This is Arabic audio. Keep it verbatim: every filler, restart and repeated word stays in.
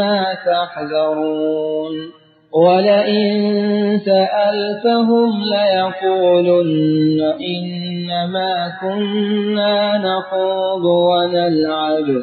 تحذرون ولئن سألتهم ليقولن إنما كنا نخوض ونلعب